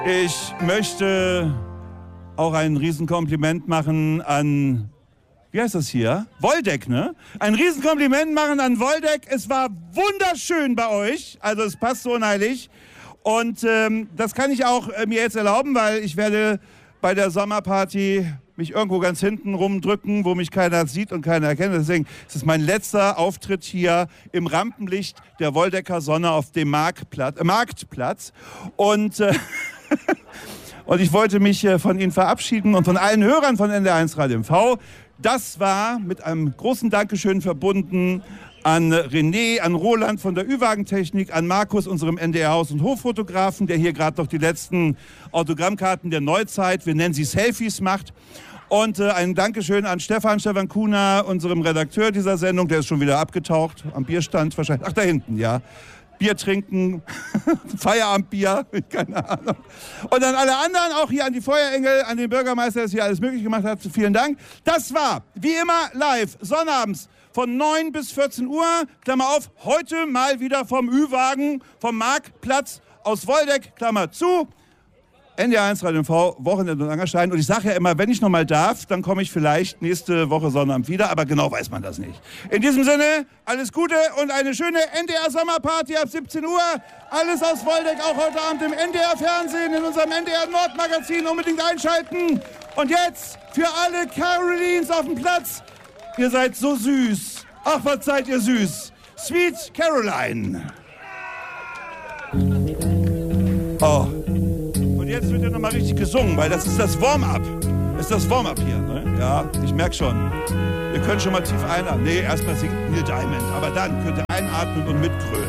Ich möchte auch ein Riesenkompliment machen an, wie heißt das hier? Woldeck, ne? Ein Riesenkompliment machen an Woldeck. Es war wunderschön bei euch. Also es passt so unheilig. Und das kann ich auch mir jetzt erlauben, weil ich werde bei der Sommerparty mich irgendwo ganz hinten rumdrücken, wo mich keiner sieht und keiner erkennt. Deswegen ist es mein letzter Auftritt hier im Rampenlicht der Woldecker Sonne auf dem Marktplatz. Und ich wollte mich von Ihnen verabschieden und von allen Hörern von NDR1 Radio MV. Das war mit einem großen Dankeschön verbunden an René, an Roland von der Ü-Wagen-Technik, an Markus, unserem NDR-Haus- und Hoffotografen, der hier gerade noch die letzten Autogrammkarten der Neuzeit, wir nennen sie Selfies, macht. Und ein Dankeschön an Stefan Kuna, unserem Redakteur dieser Sendung, der ist schon wieder abgetaucht, am Bierstand wahrscheinlich. Ach, da hinten, ja. Bier trinken, Feierabendbier, keine Ahnung. Und an alle anderen, auch hier an die Feuerengel, an den Bürgermeister, der hier alles möglich gemacht hat. Vielen Dank. Das war, wie immer, live, sonnabends von 9 bis 14 Uhr, Klammer auf, heute mal wieder vom Ü-Wagen, vom Marktplatz aus Woldeck, Klammer zu. NDR1 Radio MV, Wochenende und Angerstein. Und ich sage ja immer, wenn ich noch mal darf, dann komme ich vielleicht nächste Woche Sonnabend wieder. Aber genau weiß man das nicht. In diesem Sinne, alles Gute und eine schöne NDR-Sommerparty ab 17 Uhr. Alles aus Woldeck, auch heute Abend im NDR-Fernsehen, in unserem NDR-Nord-Magazin. Unbedingt einschalten. Und jetzt für alle Carolines auf dem Platz. Ihr seid so süß. Ach, was seid ihr süß. Sweet Caroline. Oh. Jetzt wird ja nochmal richtig gesungen, weil das ist das Warm-up. Das ist das Warm-up hier, ne? Ja, ich merke schon. Ihr könnt schon mal tief einatmen. Nee, erstmal singt Neil Diamond, aber dann könnt ihr einatmen und mitgrölen.